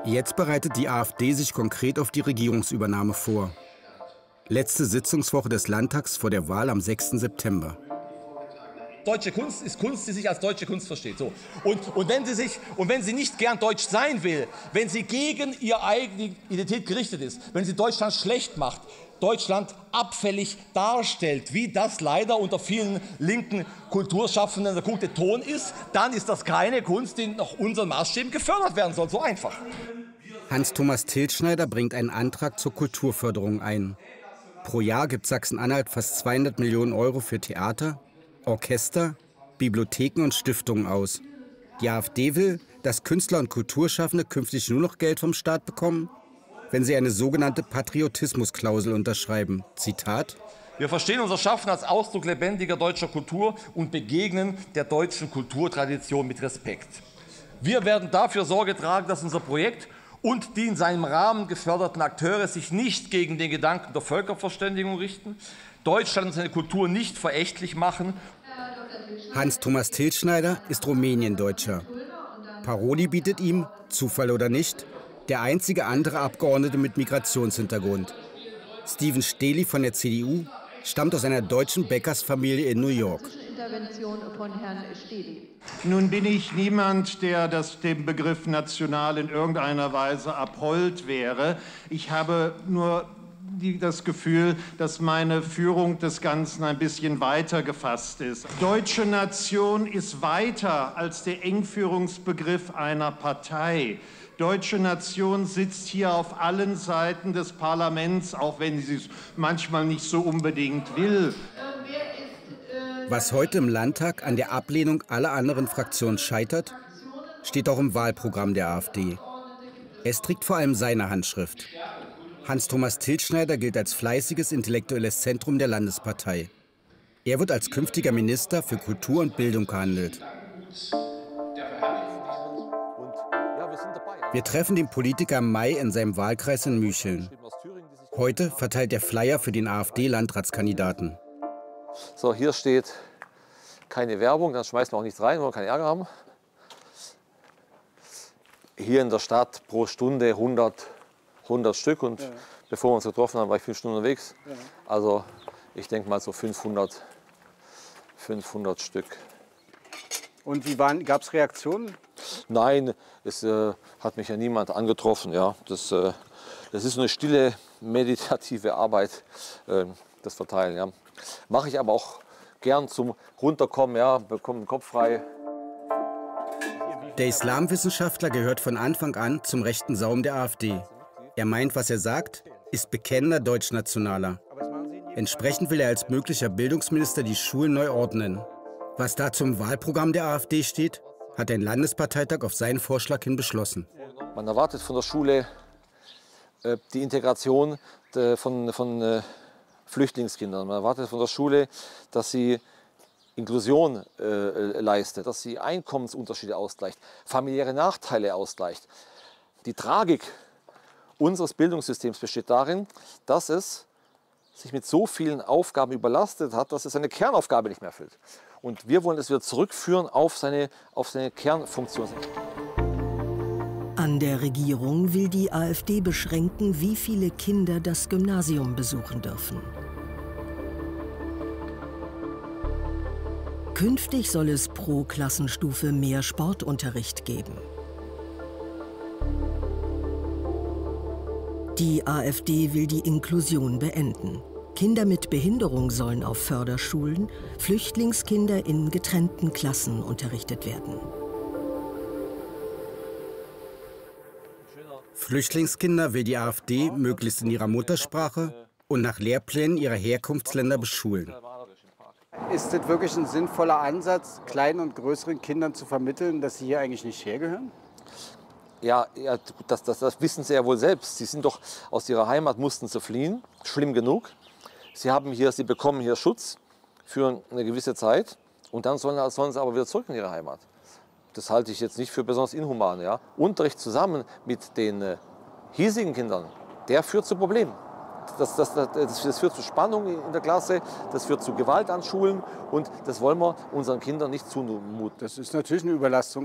Jetzt bereitet die AfD sich konkret auf die Regierungsübernahme vor. Letzte Sitzungswoche des Landtags vor der Wahl am 6. September. Deutsche Kunst ist Kunst, die sich als deutsche Kunst versteht. So. Und wenn sie nicht gern deutsch sein will, wenn sie gegen ihre eigene Identität gerichtet ist, wenn sie Deutschland schlecht macht, Deutschland abfällig darstellt, wie das leider unter vielen linken Kulturschaffenden der gute Ton ist, dann ist das keine Kunst, die nach unseren Maßstäben gefördert werden soll. So einfach. Hans-Thomas Tilschneider bringt einen Antrag zur Kulturförderung ein. Pro Jahr gibt Sachsen-Anhalt fast 200 Millionen Euro für Theater, Orchester, Bibliotheken und Stiftungen aus. Die AfD will, dass Künstler und Kulturschaffende künftig nur noch Geld vom Staat bekommen, wenn sie eine sogenannte Patriotismusklausel unterschreiben. Zitat: Wir verstehen unser Schaffen als Ausdruck lebendiger deutscher Kultur und begegnen der deutschen Kulturtradition mit Respekt. Wir werden dafür Sorge tragen, dass unser Projekt und die in seinem Rahmen geförderten Akteure sich nicht gegen den Gedanken der Völkerverständigung richten, Deutschland und seine Kultur nicht verächtlich machen. Hans-Thomas Tilschneider ist Rumäniendeutscher. Paroli bietet ihm, Zufall oder nicht, der einzige andere Abgeordnete mit Migrationshintergrund. Steven Stehli von der CDU stammt aus einer deutschen Bäckersfamilie in New York. Nun bin ich niemand, der dem Begriff national in irgendeiner Weise abhold wäre. Ich habe nur das Gefühl, dass meine Führung des Ganzen ein bisschen weiter gefasst ist. Deutsche Nation ist weiter als der Engführungsbegriff einer Partei. Deutsche Nation sitzt hier auf allen Seiten des Parlaments, auch wenn sie es manchmal nicht so unbedingt will. Was heute im Landtag an der Ablehnung aller anderen Fraktionen scheitert, steht auch im Wahlprogramm der AfD. Es trägt vor allem seine Handschrift. Hans-Thomas Tilschneider gilt als fleißiges intellektuelles Zentrum der Landespartei. Er wird als künftiger Minister für Kultur und Bildung gehandelt. Wir treffen den Politiker im Mai in seinem Wahlkreis in Mücheln. Heute verteilt er Flyer für den AfD-Landratskandidaten. So, hier steht keine Werbung, dann schmeißen wir auch nichts rein, wollen wir keinen Ärger haben. Hier in der Stadt pro Stunde 100 Stück und bevor wir uns getroffen haben, war ich 5 Stunden unterwegs. Also ich denke mal so 500 Stück. Und wie gab es Reaktionen? Nein, es hat mich ja niemand angetroffen. Ja. Das ist so eine stille, meditative Arbeit, das Verteilen. Ja. Mache ich aber auch gern zum Runterkommen, ja, bekomme den Kopf frei. Der Islamwissenschaftler gehört von Anfang an zum rechten Saum der AfD. Er meint, was er sagt, ist bekennender Deutschnationaler. Entsprechend will er als möglicher Bildungsminister die Schulen neu ordnen. Was da zum Wahlprogramm der AfD steht, hat ein Landesparteitag auf seinen Vorschlag hin beschlossen. Man erwartet von der Schule die Integration von Flüchtlingskindern. Man erwartet von der Schule, dass sie Inklusion leistet, dass sie Einkommensunterschiede ausgleicht, familiäre Nachteile ausgleicht. Die Tragik unseres Bildungssystems besteht darin, dass es sich mit so vielen Aufgaben überlastet hat, dass es seine Kernaufgabe nicht mehr erfüllt. Und wir wollen es wieder zurückführen auf seine Kernfunktion. An der Regierung will die AfD beschränken, wie viele Kinder das Gymnasium besuchen dürfen. Künftig soll es pro Klassenstufe mehr Sportunterricht geben. Die AfD will die Inklusion beenden. Kinder mit Behinderung sollen auf Förderschulen, Flüchtlingskinder in getrennten Klassen unterrichtet werden. Flüchtlingskinder will die AfD möglichst in ihrer Muttersprache und nach Lehrplänen ihrer Herkunftsländer beschulen. Ist es wirklich ein sinnvoller Ansatz, kleinen und größeren Kindern zu vermitteln, dass sie hier eigentlich nicht hergehören? Ja, das wissen sie ja wohl selbst. Sie sind doch aus ihrer Heimat, mussten sie fliehen, schlimm genug. Sie bekommen hier Schutz für eine gewisse Zeit und dann sollen sie aber wieder zurück in ihre Heimat. Das halte ich jetzt nicht für besonders inhuman. Ja? Unterricht zusammen mit den hiesigen Kindern, der führt zu Problemen. Das führt zu Spannung in der Klasse, das führt zu Gewalt an Schulen und das wollen wir unseren Kindern nicht zumuten. Das ist natürlich eine Überlastung.